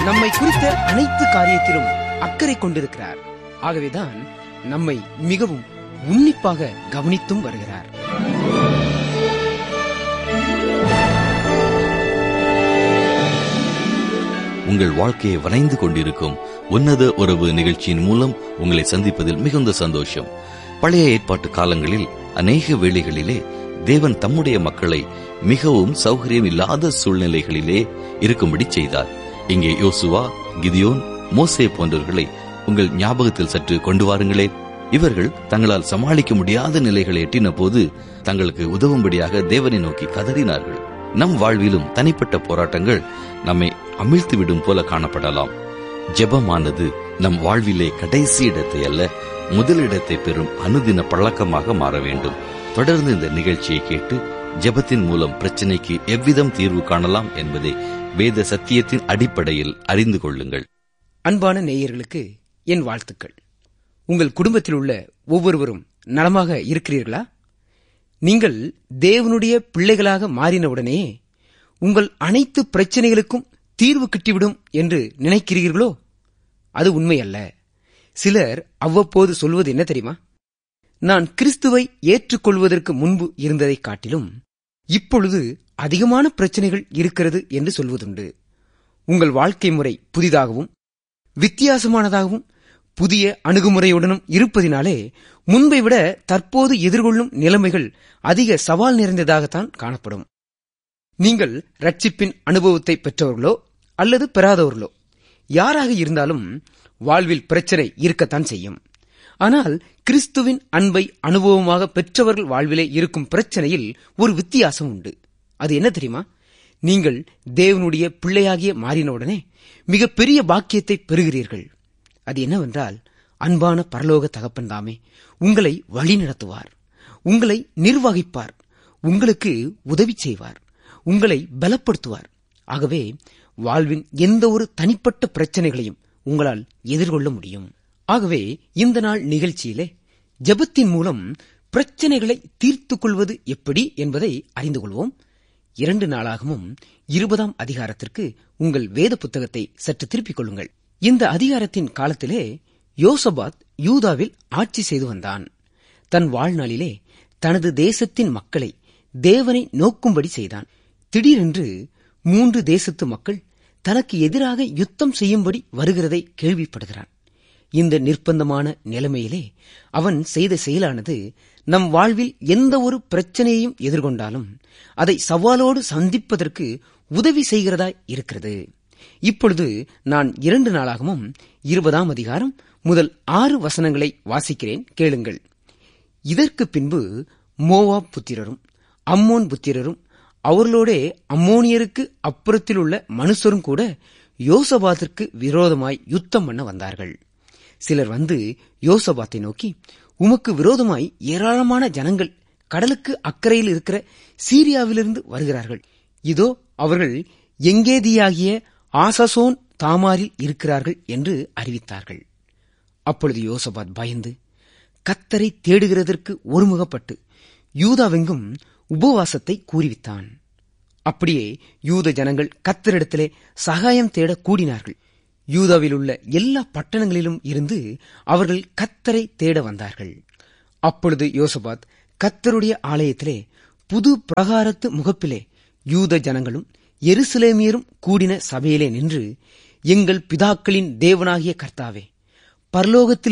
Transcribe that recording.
நம்மை குறித்த அனைத்து காரியத்திலும் அக்கறை கொண்டிருக்கிறார். ஆகவேதான் நம்மை மிகவும் உன்னிப்பாக கவனித்தும் வருகிறார். உங்கள் வாழ்க்கையை வரைந்து கொண்டிருக்கும் உன்னத உறவு நிகழ்ச்சியின் மூலம் உங்களை சந்திப்பதில் மிகுந்த சந்தோஷம். பழைய ஏற்பாட்டு காலங்களில் அநேக வேளைகளிலே தேவன் தம்முடைய மக்களை மிகவும் சௌகரியம் இல்லாத சூழ்நிலைகளிலே இருக்கும்படி செய்தார். இங்கே யோசுவா, கிதியோன், மோசே போன்றவர்களை உங்கள் ஞாபகத்தில் சற்று கொண்டு வாருங்களே. இவர்கள் தங்களால் சமாளிக்க முடியாத நிலைகளை எட்டின போது தங்களுக்கு உதவும்படியாக தேவனை நோக்கி கதறினார்கள். நம் வாழ்விலும் தனிப்பட்ட போராட்டங்கள் நம்மை அமிழ்த்துவிடும் போல காணப்படலாம். ஜெபமானது நம் வாழ்விலே கடைசி இடத்தை அல்ல, முதலிடத்தை பெறும் அனுதின பழக்கமாக மாற வேண்டும். தொடர்ந்து இந்த நிகழ்ச்சியை கேட்டு ஜெபத்தின் மூலம் பிரச்சனைக்கு எவ்விதம் தீர்வு காணலாம் என்பதை வேத சத்தியத்தின் அடிப்படையில் அறிந்து கொள்ளுங்கள். அன்பான நேயர்களுக்கு என் வாழ்த்துக்கள். உங்கள் குடும்பத்தில் உள்ள ஒவ்வொருவரும் நலமாக இருக்கிறீர்களா? நீங்கள் தேவனுடைய பிள்ளைகளாக மாறினவுடனே உங்கள் அனைத்து பிரச்சனைகளுக்கும் தீர்வு கிட்டிவிடும் என்று நினைக்கிறீர்களோ? அது உண்மையல்ல. சிலர் அவ்வப்போது சொல்வது என்ன தெரியுமா? நான் கிறிஸ்துவை ஏற்றுக்கொள்வதற்கு முன்பு இருந்ததை காட்டிலும் இப்பொழுது அதிகமான பிரச்சனைகள் இருக்கிறது என்று சொல்வதுண்டு. உங்கள் வாழ்க்கை முறை புதிதாகவும் வித்தியாசமானதாகவும் புதிய அணுகுமுறையுடனும் இருப்பதினாலே முன்பை விட தற்போது எதிர்கொள்ளும் நிலைமைகள் அதிக சவால் நிறைந்ததாகத்தான் காணப்படும். நீங்கள் ரட்சிப்பின் அனுபவத்தை பெற்றவர்களோ அல்லது பெறாதவர்களோ யாராக இருந்தாலும் வாழ்வில் பிரச்சனை இருக்கத்தான் செய்யும். ஆனால் கிறிஸ்துவின் அன்பை அனுபவமாக பெற்றவர்கள் வாழ்விலே இருக்கும் பிரச்சனையில் ஒரு வித்தியாசம் உண்டு. அது என்ன தெரியுமா? நீங்கள் தேவனுடைய பிள்ளையாகிய மாறினவுடனே மிகப்பெரிய பாக்கியத்தை பெறுகிறீர்கள். அது என்னவென்றால், அன்பான பரலோக தகப்பன் தாமே உங்களை வழிநடத்துவார், உங்களை நிர்வகிப்பார், உங்களுக்கு உதவி செய்வார், உங்களை பலப்படுத்துவார். ஆகவே வாழ்வின் எந்த ஒரு தனிப்பட்ட பிரச்சனைகளையும் உங்களால் எதிர்கொள்ள முடியும். ஆகவே இந்த நாள் நிகழ்ச்சியிலே ஜெபத்தின் மூலம் பிரச்சனைகளை தீர்த்துக் கொள்வது எப்படி என்பதை அறிந்து கொள்வோம். 2 நாளாகமும் 20ஆம் அதிகாரத்திற்கு உங்கள் வேத புத்தகத்தை சற்று திருப்பிக் கொள்ளுங்கள். இந்த அதிகாரத்தின் காலத்திலே யோசபாத் யூதாவில் ஆட்சி செய்து வந்தான். தன் வாழ்நாளிலே தனது தேசத்தின் மக்களை தேவனை நோக்கும்படி செய்தான். திடீரென்று 3 தேசத்து மக்கள் தனக்கு எதிராக யுத்தம் செய்யும்படி வருகிறதை கேள்விப்படுகிறான். இந்த நிர்பந்தமான நிலைமையிலே அவன் செய்த செயலானது நம் வாழ்வில் எந்த ஒரு பிரச்சனையையும் எதிர்கொண்டாலும் அதை சவாலோடு சந்திப்பதற்கு உதவி செய்கிறதாய் இருக்கிறது. இப்பொழுது நான் 2 நாளாகவும் 20ஆம் அதிகாரம் முதல் 6 வசனங்களை வாசிக்கிறேன், கேளுங்கள். இதற்கு பின்பு மோவாப் புத்திரரும் அம்மோன் புத்திரரும் அவர்களோடே அம்மோனியருக்கு அப்புறத்தில் உள்ள மனுஷரும் கூட யோசபாத்திற்கு விரோதமாய் யுத்தம் பண்ண வந்தார்கள். சிலர் வந்து யோசபாத்தை நோக்கி, உமக்கு விரோதமாய் ஏராளமான ஜனங்கள் கடலுக்கு அக்கறையில் இருக்கிற சீரியாவிலிருந்து வருகிறார்கள். இதோ அவர்கள் எங்கேதியாகிய ஆசசோன் தாமாரில் இருக்கிறார்கள் என்று அறிவித்தார்கள். அப்பொழுது யோசபாத் பயந்து கர்த்தரை தேடுகிறதற்கு ஒருமுகப்பட்டு யூதாவெங்கும் உபவாசத்தை கூறிவித்தான். அப்படியே யூத ஜனங்கள் கர்த்தரிடத்திலே சகாயம் தேட கூடினார்கள். யூதாவில் உள்ள எல்லா பட்டணங்களிலும் இருந்து அவர்கள் கர்த்தரை தேட வந்தார்கள். அப்பொழுது யோசபாத் கர்த்தருடைய ஆலயத்திலே புது பிரகாரத்து முகப்பிலே யூத ஜனங்களும் எருசலேமியரும் கூடின சபையிலே நின்று, எங்கள் பிதாக்களின் தேவனாகிய கர்த்தாவே, பரலோகத்தில்